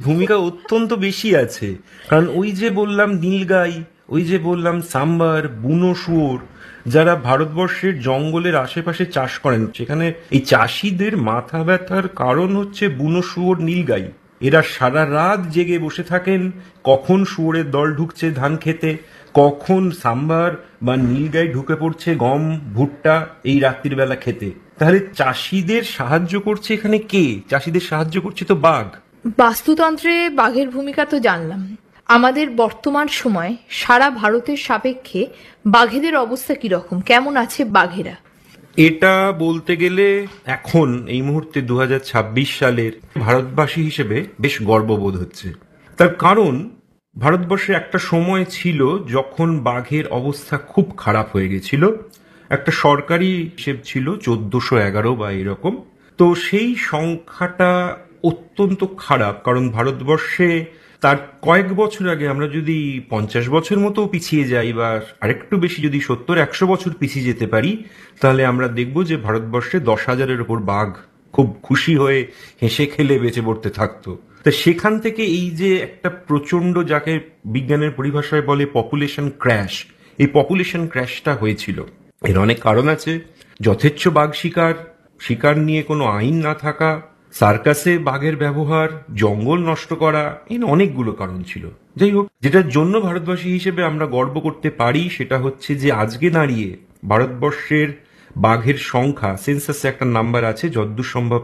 ভূমিকা অত্যন্ত বেশি আছে, কারণ ওই যে বললাম নীলগাই, ওই যে বললাম সাম্বার, বুনো শুয়োর, যারা ভারতবর্ষের জঙ্গলের আশেপাশে চাষ করেন, সেখানে এই চাষিদের মাথা ব্যথার কারণ হচ্ছে বুনো শুয়োর, নীলগাই। এরা সারা রাত জেগে বসে থাকেন, কখন শুয়োরের দল ঢুকছে ধান খেতে, কখন সাম্বার বা নীলগাই ঢুকে পড়ছে গম ভুট্টা এই রাত্রির বেলা খেতে। তাহলে চাষিদের সাহায্য করছে এখানে কে? চাষিদের সাহায্য করছে তো বাঘ। বাস্তুতন্ত্রে বাঘের ভূমিকা তো জানলাম। আমাদের বর্তমান সময় সারা ভারতের সাপেক্ষে বাঘেদের অবস্থা কিরকম, কেমন আছে বাঘেরা? এটা বলতে গেলে এখন এই মুহূর্তে 2026 সালের ভারতবাসী হিসেবে বেশ গর্ববোধ হচ্ছে। তার কারণ ভারতবর্ষে একটা সময় ছিল যখন বাঘের অবস্থা খুব খারাপ হয়ে গেছিল। একটা সরকারি হিসেব ছিল 1411 বা এরকম। তো সেই সংখ্যাটা অত্যন্ত খারাপ, কারণ ভারতবর্ষে তার কয়েক বছর আগে আমরা যদি 50 বছর মতো পিছিয়ে যাই বা আরেকটু বেশি যদি 70-100 বছর পিছিয়ে যেতে পারি, তাহলে আমরা দেখব যে ভারতবর্ষে 10,000-এর উপর বাঘ খুব খুশি হয়ে হেসে খেলে বেঁচে পড়তে থাকতো। তা সেখান থেকে এই যে একটা প্রচন্ড, যাকে বিজ্ঞানের পরিভাষায় বলে পপুলেশন ক্র্যাশ, এই পপুলেশন ক্র্যাশটা হয়েছিল। এর অনেক কারণ আছে। যথেচ্ছ বাঘ শিকার নিয়ে কোনো আইন না থাকা, সার্কাসে বাঘের ব্যবহার, জঙ্গল নষ্ট করা, এই অনেকগুলো কারণ ছিল। যাই হোক, যেটার জন্য ভারতবাসী হিসেবে আমরা গর্ব করতে পারি সেটা হচ্ছে যে আজকে দাঁড়িয়ে ভারতবর্ষের বাঘের সংখ্যা, সেন্সাসে একটা নাম্বার আছে যতদূর সম্ভব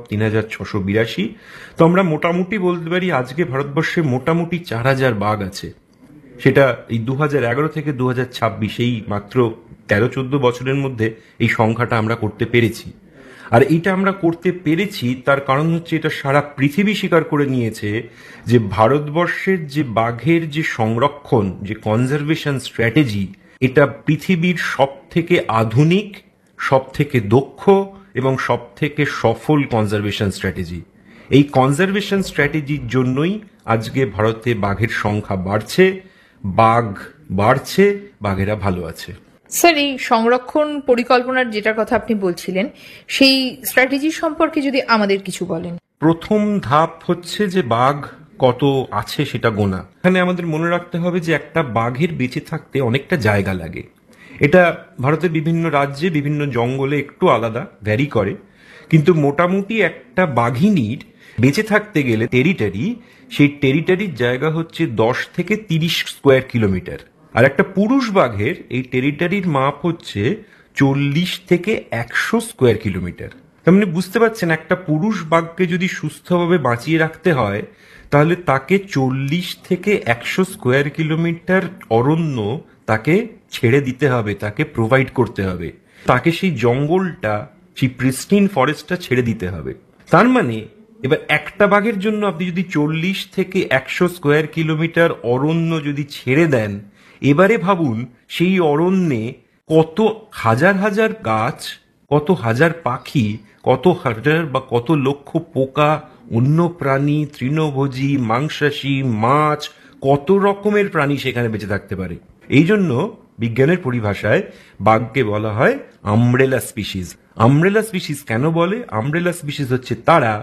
3682। তো আমরা মোটামুটি বলতে পারি আজকে ভারতবর্ষে মোটামুটি 4000 বাঘ আছে। সেটা এই 2011 থেকে 2026 এই মাত্র 13-14 বছরের মধ্যে এই সংখ্যাটা আমরা করতে পেরেছি। আর এটা আমরা করতে পেরেছি তার কারণ হচ্ছে এটা সারা পৃথিবী স্বীকার করে নিয়েছে যে ভারতবর্ষের যে বাঘের যে সংরক্ষণ, যে কনজারভেশন স্ট্র্যাটেজি, এটা পৃথিবীর সব থেকে আধুনিক, সব থেকে দক্ষ এবং সব থেকে সফল কনজারভেশন স্ট্র্যাটেজি। এই কনজারভেশন স্ট্র্যাটেজির জন্যই আজকে ভারতে বাঘের সংখ্যা বাড়ছে, বাঘেরা ভালো আছে। স্যার, এই সংরক্ষণ পরিকল্পনার যেটার কথা আপনি বলছিলেন, সেই স্ট্র্যাটেজি সম্পর্কে যদি আমাদের কিছু বলেন। প্রথম ধাপ হচ্ছে যে বাঘ কত আছে সেটা গোনা। এখানে আমাদের মনে রাখতে হবে যে একটা বাঘের বেঁচে থাকতে অনেকটা জায়গা লাগে। এটা ভারতের বিভিন্ন রাজ্যে বিভিন্ন জঙ্গলে একটু আলাদা, ভ্যারি করে, কিন্তু মোটামুটি একটা বাঘিনীর বেঁচে থাকতে গেলে সেই টেরিটরির জায়গা হচ্ছে 10 থেকে 30 স্কোয়ার কিলোমিটার। আর একটা পুরুষ বাঘের এই টেরিটরির মাপ হচ্ছে 40 থেকে 100 স্কোয়ার কিলোমিটার। তার মানে বুঝতে পারছেন, একটা পুরুষ বাঘকে যদি সুস্থভাবে বাঁচিয়ে রাখতে হয় তাহলে তাকে 40 থেকে 100 স্কোয়ার কিলোমিটার অরণ্য তাকে ছেড়ে দিতে হবে, তাকে প্রোভাইড করতে হবে, তাকে সেই জঙ্গলটা, সেই প্রিস্টিন ফরেস্টটা ছেড়ে দিতে হবে। তার মানে এবার একটা বাঘের জন্য আপনি যদি 40 থেকে 100 স্কোয়ার কিলোমিটার অরণ্য যদি ছেড়ে দেন, এবারে ভাবুন সেই অরণ্যে কত হাজার হাজার গাছ, কত হাজার পাখি, কত হাজার বা কত লক্ষ পোকা, অন্য প্রাণী, তৃণভোজী, মাংসাশী, মাছ, কত রকমের প্রাণী সেখানে বেঁচে থাকতে পারে। এই জন্য বিজ্ঞানের পরিভাষায় বাঘকে বলা হয় আমব্রেলা স্পিসিস। আমব্রেলা স্পিসিস কেন বলে? আমব্রেলা স্পিসিস হচ্ছে তারা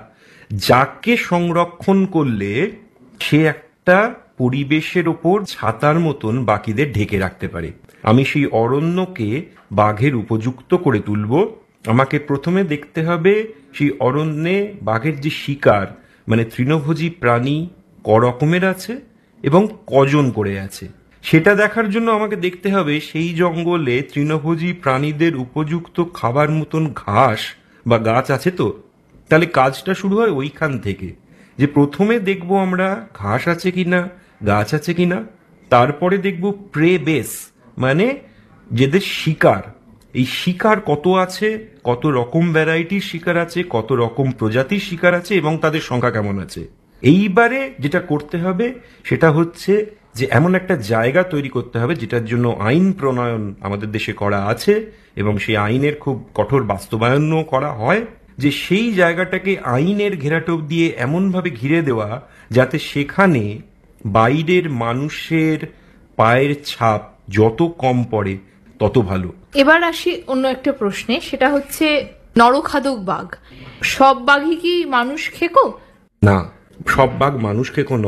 যাকে সংরক্ষণ করলে সে একটা পরিবেশের ওপর ছাতার মতন বাকিদের ঢেকে রাখতে পারে। আমি সেই অরণ্যকে বাঘের উপযুক্ত করে তুলব। আমাকে প্রথমে দেখতে হবে সেই অরণ্যে বাঘের যে শিকার, মানে তৃণভোজী প্রাণী ক রকমের আছে এবং কজন করে আছে, সেটা দেখার জন্য আমাকে দেখতে হবে সেই জঙ্গলে তৃণভোজী প্রাণীদের উপযুক্ত খাবার মতন ঘাস বা গাছ আছে তো। তাহলে কাজটা শুরু হয় ওইখান থেকে, যে প্রথমে দেখব আমরা ঘাস আছে কিনা, গাছ আছে কিনা, তারপরে দেখব প্রে বেস, মানে যেদের শিকার, এই শিকার কত আছে, কত রকম ভ্যারাইটির শিকার আছে, কত রকম প্রজাতির শিকার আছে এবং তাদের সংখ্যা কেমন আছে। এইবারে যেটা করতে হবে সেটা হচ্ছে যে এমন একটা জায়গা তৈরি করতে হবে যেটার জন্য আইন প্রণয়ন আমাদের দেশে করা আছে এবং সেই আইনের খুব কঠোর বাস্তবায়নও করা হয়, যে সেই জায়গাটাকে আইনের ঘেরাটোপ দিয়ে এমনভাবে ঘিরে দেওয়া যাতে সেখানে বাইরের মানুষের পায়ের ছাপ যত কম পড়ে তত ভালো। এবার আসি অন্য একটা প্রশ্নে, সেটা হচ্ছে নরখাদক বাঘ। সব বাঘই কি মানুষ খেকো? না, সব বাঘ মানুষ খেকো